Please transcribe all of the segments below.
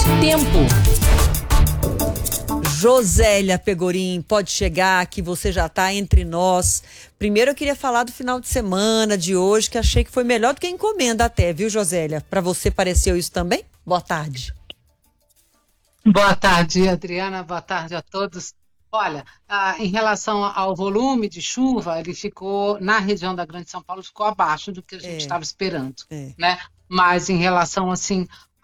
Tempo. Josélia Pegorim, pode chegar que você já está entre nós. Primeiro eu queria falar do final de semana de hoje, que achei que foi melhor do que a encomenda até, viu, Josélia? Para você pareceu isso também? Boa tarde. Boa tarde, Adriana. Boa tarde a todos. Olha, em relação ao volume de chuva, ele ficou, na região da Grande São Paulo, ficou abaixo do que a gente estava esperando, né? Mas em relação, assim,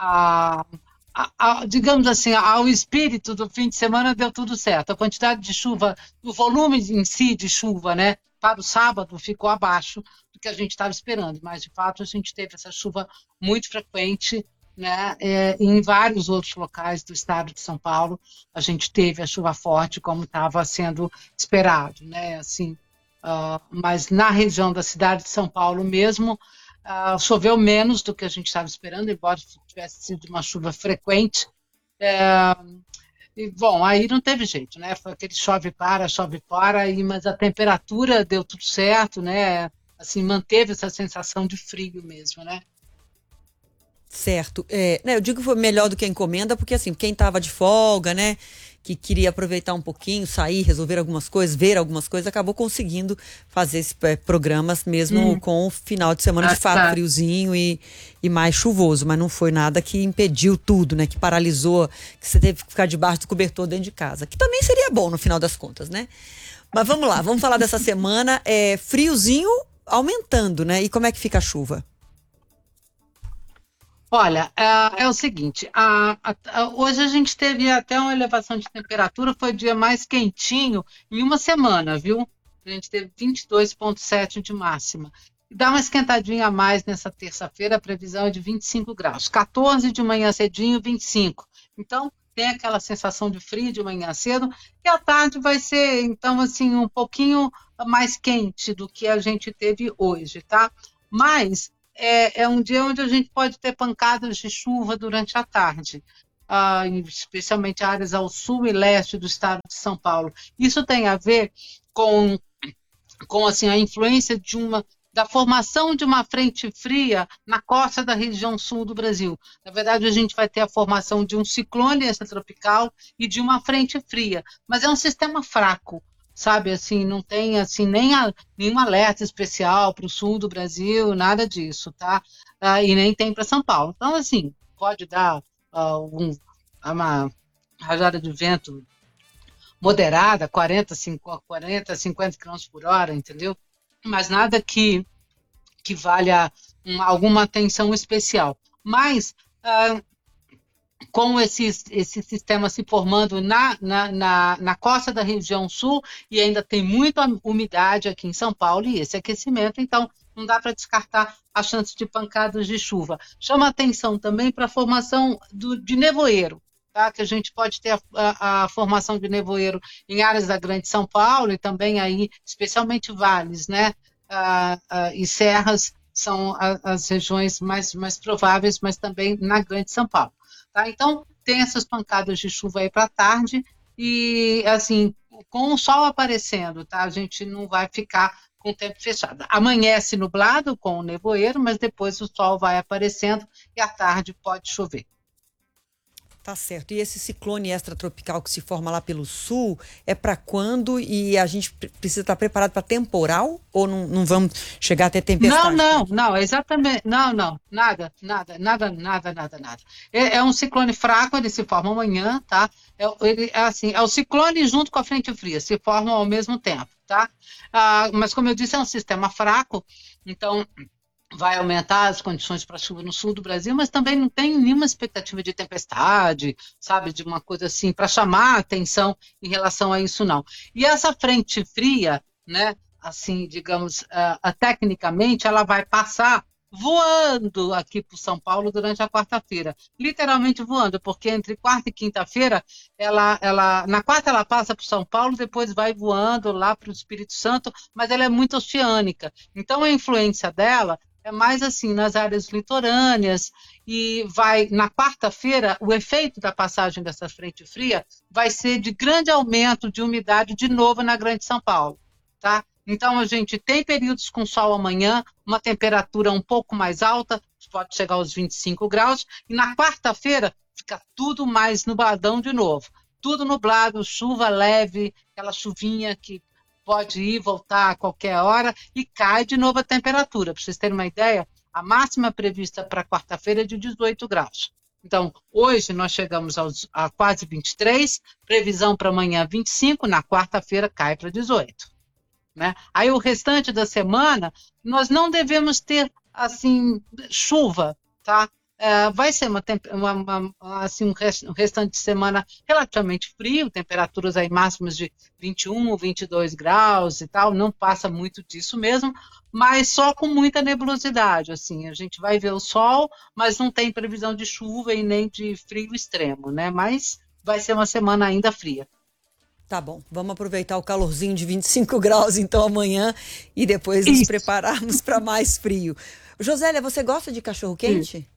digamos assim, ao espírito do fim de semana, deu tudo certo. A quantidade de chuva, o volume em si de chuva, né, para o sábado ficou abaixo do que a gente estava esperando, mas de fato a gente teve essa chuva muito frequente, né, em vários outros locais do estado de São Paulo. A gente teve a chuva forte como estava sendo esperado, né, assim, mas na região da cidade de São Paulo mesmo, choveu menos do que a gente estava esperando, embora tivesse sido uma chuva frequente. E, bom, aí não teve jeito, né? Foi aquele chove para, mas a temperatura deu tudo certo, né? Assim, manteve essa sensação de frio mesmo, né? Certo. Eu digo que foi melhor do que a encomenda, porque assim, quem estava de folga, né, que queria aproveitar um pouquinho, sair, resolver algumas coisas, ver algumas coisas, acabou conseguindo fazer esses programas mesmo com o final de semana de fato friozinho e mais chuvoso, mas não foi nada que impediu tudo, né, que paralisou, que você teve que ficar debaixo do cobertor dentro de casa, que também seria bom no final das contas, né? Mas vamos lá, vamos falar dessa semana, friozinho aumentando, né, e como é que fica a chuva? Olha, é o seguinte, hoje a gente teve até uma elevação de temperatura, foi o dia mais quentinho em uma semana, viu? A gente teve 22,7 de máxima. Dá uma esquentadinha a mais nessa terça-feira, a previsão é de 25 graus. 14 de manhã cedinho, 25. Então, tem aquela sensação de frio de manhã cedo, e à tarde vai ser, então, assim, um pouquinho mais quente do que a gente teve hoje, tá? Mas é um dia onde a gente pode ter pancadas de chuva durante a tarde, especialmente áreas ao sul e leste do estado de São Paulo. Isso tem a ver com assim, a influência da formação de uma frente fria na costa da região sul do Brasil. Na verdade, a gente vai ter a formação de um ciclone extratropical e de uma frente fria, mas é um sistema fraco. Sabe, assim, não tem assim, nenhum alerta especial para o sul do Brasil, nada disso, tá? E nem tem para São Paulo. Então, assim, pode dar uma rajada de vento moderada, 40, 50 km por hora, entendeu? Mas nada que valha alguma atenção especial. Mas com esse sistema se formando na costa da região sul, e ainda tem muita umidade aqui em São Paulo, e esse aquecimento, então não dá para descartar a chance de pancadas de chuva. Chama atenção também para a formação de nevoeiro, tá? Que a gente pode ter a formação de nevoeiro em áreas da Grande São Paulo, e também aí, especialmente vales, né? E serras são as regiões mais prováveis, mas também na Grande São Paulo. Tá? Então, tem essas pancadas de chuva aí para tarde e, assim, com o sol aparecendo, tá? A gente não vai ficar com o tempo fechado. Amanhece nublado com o nevoeiro, mas depois o sol vai aparecendo e à tarde pode chover. Tá certo. E esse ciclone extratropical que se forma lá pelo sul, é para quando? E a gente precisa estar preparado para temporal? Ou não vamos chegar até tempestade? Não, exatamente. Não, nada. É um ciclone fraco, ele se forma amanhã, tá? É o ciclone junto com a frente fria, se formam ao mesmo tempo, tá? Mas como eu disse, é um sistema fraco, então vai aumentar as condições para chuva no sul do Brasil, mas também não tem nenhuma expectativa de tempestade, sabe, de uma coisa assim, para chamar a atenção em relação a isso, não. E essa frente fria, né, assim, digamos, tecnicamente, ela vai passar voando aqui para São Paulo durante a quarta-feira, literalmente voando, porque entre quarta e quinta-feira, na quarta ela passa para São Paulo, depois vai voando lá para o Espírito Santo, mas ela é muito oceânica, então a influência dela é mais assim nas áreas litorâneas, e na quarta-feira, o efeito da passagem dessa frente fria vai ser de grande aumento de umidade de novo na Grande São Paulo, tá? Então, a gente tem períodos com sol amanhã, uma temperatura um pouco mais alta, pode chegar aos 25 graus, e na quarta-feira fica tudo mais nubladão de novo. Tudo nublado, chuva leve, aquela chuvinha que pode ir, voltar a qualquer hora, e cai de novo a temperatura. Para vocês terem uma ideia, a máxima prevista para quarta-feira é de 18 graus. Então, hoje nós chegamos a quase 23, previsão para amanhã 25, na quarta-feira cai para 18. Né? Aí o restante da semana, nós não devemos ter, assim, chuva, tá? Vai ser um restante de semana relativamente frio, temperaturas aí máximas de 21, 22 graus e tal, não passa muito disso mesmo, mas só com muita nebulosidade, assim, a gente vai ver o sol, mas não tem previsão de chuva e nem de frio extremo, né? Mas vai ser uma semana ainda fria. Tá bom, vamos aproveitar o calorzinho de 25 graus então amanhã e depois nos prepararmos para mais frio. Josélia, você gosta de cachorro-quente?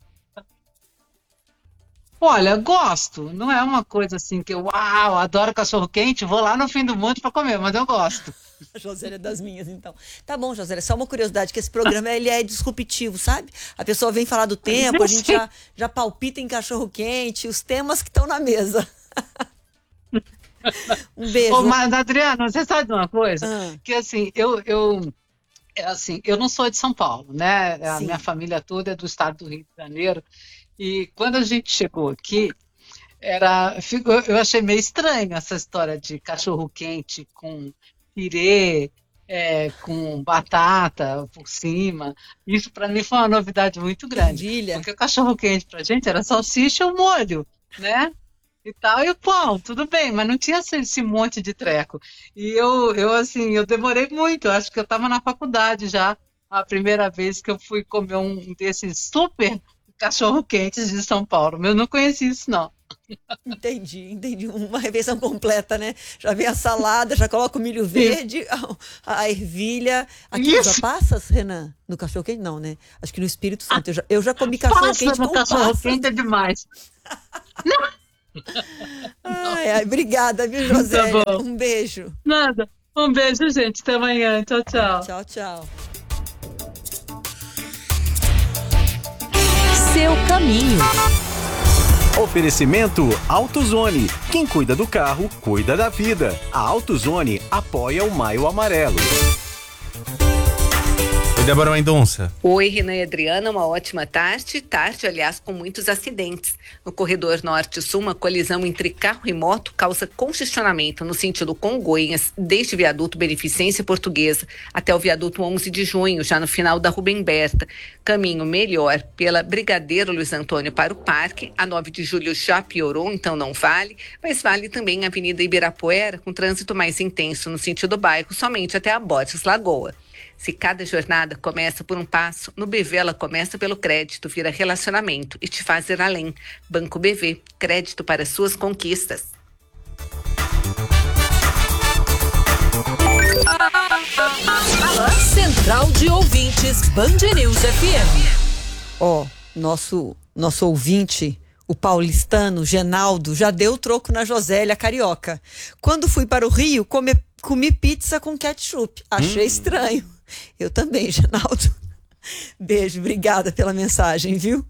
Olha, gosto. Não é uma coisa assim que eu adoro cachorro-quente, vou lá no fim do mundo para comer, mas eu gosto. A Josélia é das minhas, então. Tá bom, Josélia, só uma curiosidade, que esse programa ele é disruptivo, sabe? A pessoa vem falar do tempo, a gente já palpita em cachorro-quente, os temas que estão na mesa. Um beijo. Mas, Adriana, você sabe de uma coisa? Que assim, eu não sou de São Paulo, né? A minha família toda é do estado do Rio de Janeiro. E quando a gente chegou aqui, eu achei meio estranho essa história de cachorro-quente com pirê, com batata por cima. Isso para mim foi uma novidade muito grande. Maravilha. Porque o cachorro-quente pra gente era salsicha e molho, né? E tal, e o pão, tudo bem, mas não tinha esse monte de treco. E eu demorei muito, eu acho que eu estava na faculdade já, a primeira vez que eu fui comer um desses super cachorro-quentes de São Paulo. Eu não conheci isso, não. Entendi. Uma refeição completa, né? Já vem a salada, já coloca o milho verde, a ervilha. Aqui já passas, Renan? No cachorro-quente? Não, né? Acho que no Espírito Santo. Eu já comi cachorro-quente com passas. Cachorro-quente é demais. Obrigada, viu, José? Tá bom. Um beijo. Nada. Um beijo, gente. Até amanhã. Tchau, tchau. Tchau, tchau. Seu caminho. Oferecimento AutoZone. Quem cuida do carro, cuida da vida. A AutoZone apoia o Maio Amarelo. Oi, Débora Mendonça. Oi, Renan e Adriana, uma ótima tarde, aliás, com muitos acidentes. No corredor norte-sul, uma colisão entre carro e moto causa congestionamento no sentido Congonhas, desde o viaduto Beneficência Portuguesa até o viaduto 11 de junho, já no final da Rubem Berta. Caminho melhor pela Brigadeiro Luiz Antônio para o Parque, a 9 de julho já piorou, então não vale, mas vale também a Avenida Ibirapuera, com trânsito mais intenso no sentido bairro, somente até a Borges Lagoa. Se cada jornada começa por um passo, no BV ela começa pelo crédito, vira relacionamento e te faz ir além. Banco BV, crédito para suas conquistas. Central de Ouvintes, Band News FM. Nosso ouvinte, o paulistano Genaldo, já deu troco na Josélia carioca. Quando fui para o Rio, comi pizza com ketchup. Achei estranho. Eu também, Genaldo. Beijo, obrigada pela mensagem, viu?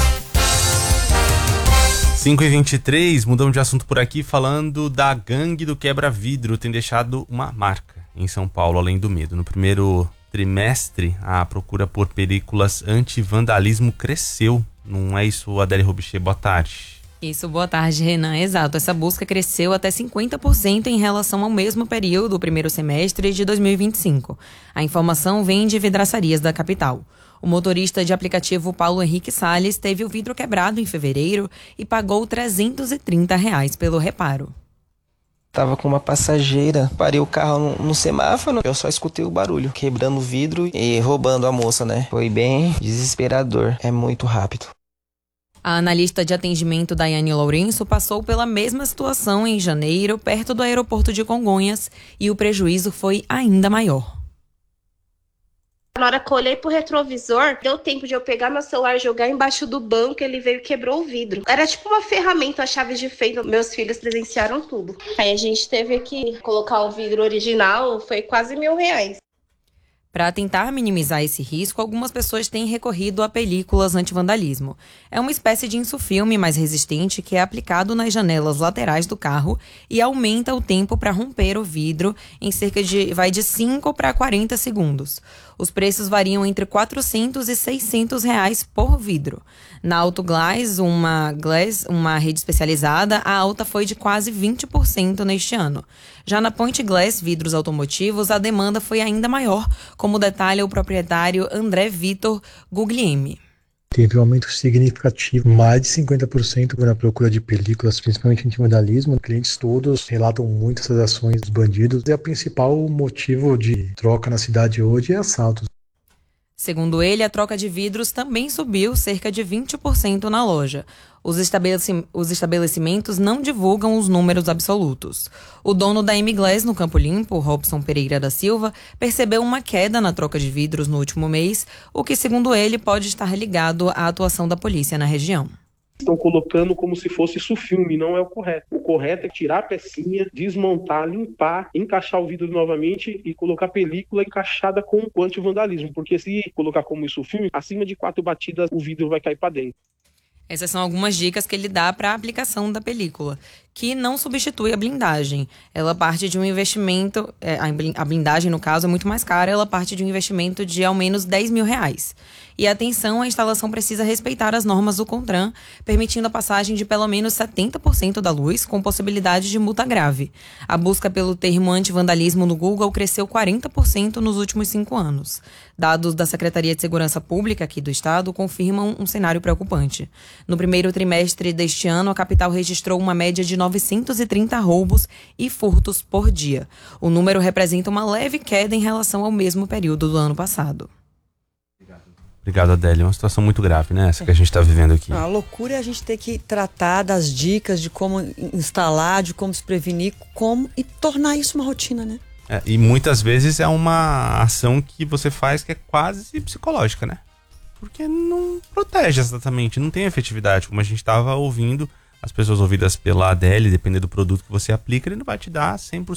5h23, mudamos de assunto por aqui, falando da gangue do quebra-vidro. Tem deixado uma marca em São Paulo, além do medo. No primeiro trimestre, a procura por películas anti-vandalismo cresceu. Não é isso, Adélia Robichê? Boa tarde. Isso, boa tarde, Renan. Exato, essa busca cresceu até 50% em relação ao mesmo período, o primeiro semestre de 2025. A informação vem de vidraçarias da capital. O motorista de aplicativo Paulo Henrique Salles teve o vidro quebrado em fevereiro e pagou R$330 pelo reparo. Tava com uma passageira, parei o carro no semáforo, eu só escutei o barulho, quebrando o vidro e roubando a moça, né? Foi bem desesperador, é muito rápido. A analista de atendimento Daiane Lourenço passou pela mesma situação em janeiro, perto do aeroporto de Congonhas, e o prejuízo foi ainda maior. Na hora que eu olhei pro retrovisor, deu tempo de eu pegar meu celular e jogar embaixo do banco, ele veio e quebrou o vidro. Era tipo uma ferramenta, a chave de fenda, meus filhos presenciaram tudo. Aí a gente teve que colocar o vidro original, foi quase R$1.000. Para tentar minimizar esse risco, algumas pessoas têm recorrido a películas anti-vandalismo. É uma espécie de insufilme mais resistente que é aplicado nas janelas laterais do carro e aumenta o tempo para romper o vidro em cerca de 5 para 40 segundos. Os preços variam entre R$ 400 e R$ 600 por vidro. Na Autoglass, uma rede especializada, a alta foi de quase 20% neste ano. Já na Point Glass Vidros Automotivos, a demanda foi ainda maior, como detalha o proprietário André Vitor Guglielmi. Teve um aumento significativo, mais de 50% na procura de películas, principalmente anti-vandalismo. Clientes todos relatam muito essas ações dos bandidos e o principal motivo de troca na cidade hoje é assaltos. Segundo ele, a troca de vidros também subiu cerca de 20% na loja. Os estabelecimentos não divulgam os números absolutos. O dono da M-Glass no Campo Limpo, Robson Pereira da Silva, percebeu uma queda na troca de vidros no último mês, o que, segundo ele, pode estar ligado à atuação da polícia na região. Estão colocando como se fosse filme, não é o correto. O correto é tirar a pecinha, desmontar, limpar, encaixar o vidro novamente e colocar película encaixada com o anti-vandalismo, porque se colocar como filme, acima de 4 batidas o vidro vai cair para dentro. Essas são algumas dicas que ele dá para a aplicação da película, que não substitui a blindagem. Ela parte de um investimento, a blindagem no caso é muito mais cara, ela parte de um investimento de ao menos R$10 mil. E atenção, a instalação precisa respeitar as normas do CONTRAN, permitindo a passagem de pelo menos 70% da luz, com possibilidade de multa grave. A busca pelo termo anti-vandalismo no Google cresceu 40% nos últimos 5 anos. Dados da Secretaria de Segurança Pública aqui do estado confirmam um cenário preocupante. No primeiro trimestre deste ano, a capital registrou uma média de 930 roubos e furtos por dia. O número representa uma leve queda em relação ao mesmo período do ano passado. Obrigado, Adélia. É uma situação muito grave, né? Essa que a gente está vivendo aqui. A loucura é a gente ter que tratar das dicas de como instalar, de como se prevenir, e tornar isso uma rotina, né? E muitas vezes é uma ação que você faz que é quase psicológica, né? Porque não protege exatamente, não tem efetividade. Como a gente estava ouvindo, as pessoas ouvidas pela Adélia, dependendo do produto que você aplica, ele não vai te dar 100%